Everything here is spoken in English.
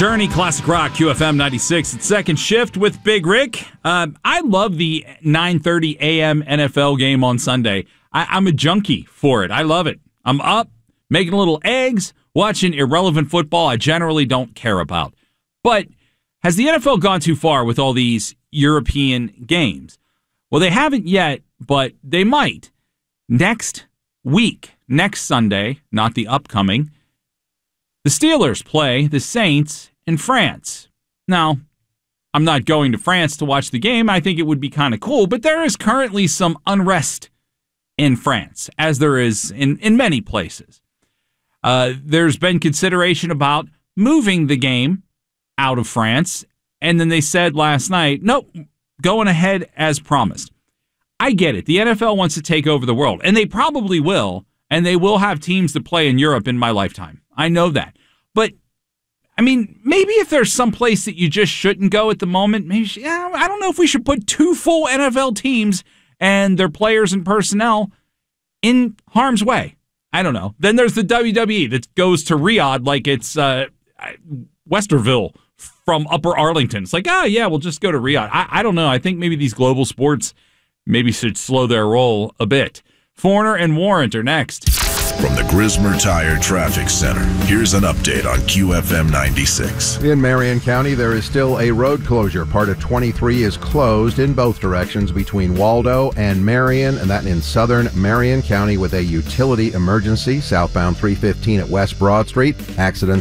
Journey, Classic Rock, QFM 96. It's Second Shift with Big Rick. I love the 9:30 a.m. NFL game on Sunday. I'm a junkie for it. I love it. I'm up, making little eggs, watching irrelevant football I generally don't care about. But has the NFL gone too far with all these European games? Well, they haven't yet, but they might. Next week, next Sunday, not the upcoming, the Steelers play the Saints in France. Now, I'm not going to France to watch the game. I think it would be kind of cool, but there is currently some unrest in France, as there is in many places. There's been consideration about moving the game out of France, and then they said last night, nope, going ahead as promised. I get it. The NFL wants to take over the world, and they probably will, and they will have teams to play in Europe in my lifetime. I know that. But, I mean, maybe if there's some place that you just shouldn't go at the moment, maybe I don't know if we should put 2 full NFL teams and their players and personnel in harm's way. I don't know. Then there's the WWE that goes to Riyadh like it's Westerville from Upper Arlington. It's like, oh, yeah, we'll just go to Riyadh. I don't know. I think maybe these global sports maybe should slow their roll a bit. Foreigner and Warrant are next. From the Grismer Tire Traffic Center, here's an update on QFM 96. In Marion County, there is still a road closure. Part of 23 is closed in both directions between Waldo and Marion, and that in southern Marion County with a utility emergency. Southbound 315 at West Broad Street. Accident